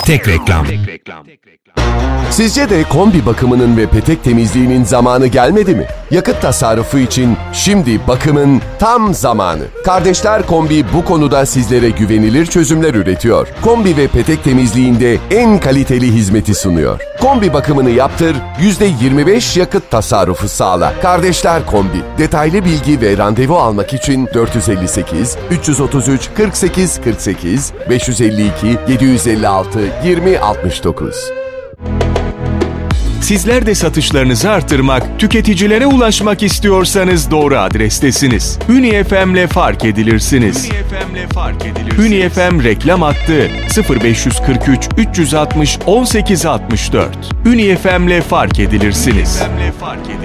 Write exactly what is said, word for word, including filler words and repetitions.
Tek reklam. Sizce de kombi bakımının ve petek temizliğinin zamanı gelmedi mi? Yakıt tasarrufu için şimdi bakımın tam zamanı. Kardeşler Kombi bu konuda sizlere güvenilir çözümler üretiyor. Kombi ve petek temizliğinde en kaliteli hizmeti sunuyor. Kombi bakımını yaptır, yüzde yirmi beş yakıt tasarrufu sağla. Kardeşler Kombi. Detaylı bilgi ve randevu almak için dört yüz elli sekiz üç otuz üç kırk sekiz kırk sekiz beş yüz elli iki yedi yüz elli altı yirmi altmış dokuz. Sizler de satışlarınızı artırmak, tüketicilere ulaşmak istiyorsanız doğru adrestesiniz. Uni F M'le fark edilirsiniz. Uni F M'le fark edilirsiniz. Uni F M reklam hattı sıfır beş kırk üç üç altmış on sekiz altmış dört. Uni F M'le fark edilirsiniz. Uni F M'le fark edilirsiniz.